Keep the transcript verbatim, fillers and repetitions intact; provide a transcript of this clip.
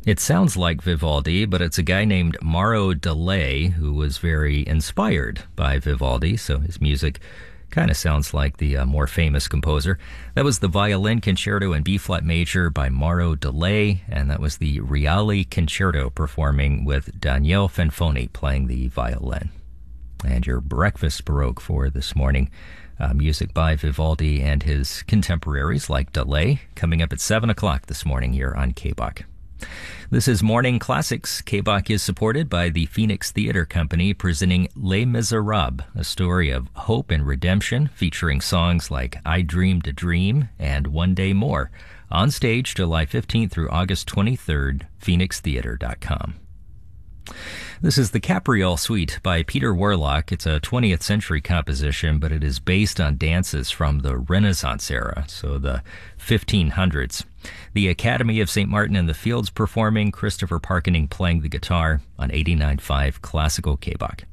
It sounds like Vivaldi, but it's a guy named Mauro Delay who was very inspired by Vivaldi, so his music kind of sounds like the uh, more famous composer. That was the Violin Concerto in B-flat major by Mauro Delay, and that was the Reale Concerto performing with Daniele Fanfoni playing the violin. And your breakfast baroque for this morning, uh, music by Vivaldi and his contemporaries like Delay, coming up at seven o'clock this morning here on K B O C. This is Morning Classics. K B O C is supported by the Phoenix Theater Company, presenting Les Miserables, a story of hope and redemption, featuring songs like I Dreamed a Dream and One Day More. On stage July fifteenth through August twenty-third, phoenix theater dot com. This is the Capriole Suite by Peter Warlock. It's a twentieth century composition, but it is based on dances from the Renaissance era, so the fifteen hundreds. The Academy of Saint Martin in the Fields performing, Christopher Parkening playing the guitar on eighty-nine point five Classical K B O C.